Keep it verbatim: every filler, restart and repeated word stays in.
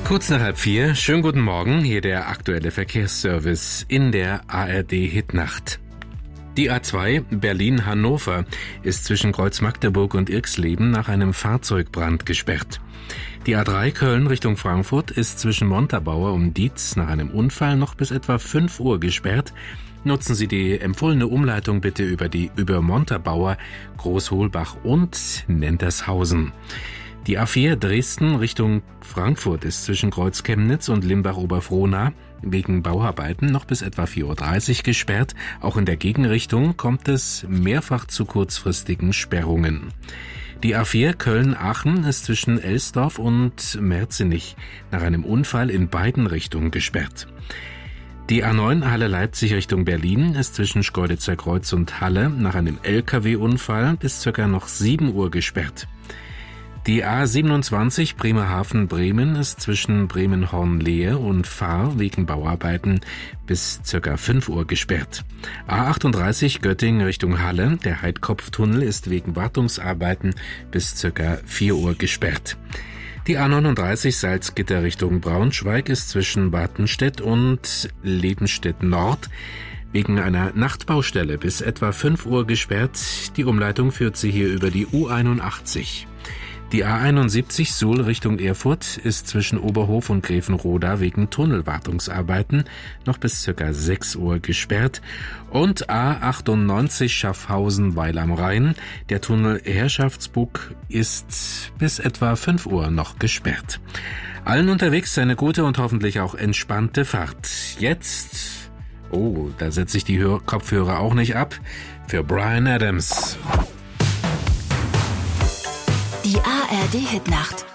Kurz nach halb vier, schönen guten Morgen, hier der aktuelle Verkehrsservice in der A R D-Hitnacht. Die A zwei Berlin-Hannover ist zwischen Kreuz-Magdeburg und Irxleben nach einem Fahrzeugbrand gesperrt. Die A drei Köln Richtung Frankfurt ist zwischen Montabaur und Dietz nach einem Unfall noch bis etwa fünf Uhr gesperrt. Nutzen Sie die empfohlene Umleitung bitte über die über Montabaur, Großholbach und Nentershausen. Die A vier Dresden Richtung Frankfurt ist zwischen Kreuz-Chemnitz und Limbach-Oberfrohna wegen Bauarbeiten noch bis etwa vier Uhr dreißig gesperrt. Auch in der Gegenrichtung kommt es mehrfach zu kurzfristigen Sperrungen. Die A vier Köln-Aachen ist zwischen Elsdorf und Merzenich nach einem Unfall in beiden Richtungen gesperrt. Die A neun Halle-Leipzig Richtung Berlin ist zwischen Schkeuditzer Kreuz und Halle nach einem L K W-Unfall bis circa noch sieben Uhr gesperrt. Die A siebenundzwanzig Bremerhaven-Bremen ist zwischen Bremen-Hornlehe und Fahr wegen Bauarbeiten bis circa fünf Uhr gesperrt. A achtunddreißig Göttingen Richtung Halle, der Heidkopftunnel ist wegen Wartungsarbeiten bis circa vier Uhr gesperrt. Die A neununddreißig Salzgitter Richtung Braunschweig ist zwischen Bartenstedt und Lebenstedt Nord wegen einer Nachtbaustelle bis etwa fünf Uhr gesperrt. Die Umleitung führt sie hier über die U einundachtzig. Die A einundsiebzig Suhl Richtung Erfurt ist zwischen Oberhof und Grevenroda wegen Tunnelwartungsarbeiten noch bis circa sechs Uhr gesperrt. Und A achtundneunzig Schaffhausen-Weil am Rhein, der Tunnel Herrschaftsbug ist bis etwa fünf Uhr noch gesperrt. Allen unterwegs eine gute und hoffentlich auch entspannte Fahrt. Jetzt, oh, da setze ich die Hör- Kopfhörer auch nicht ab, für Bryan Adams. Die A R D-Hitnacht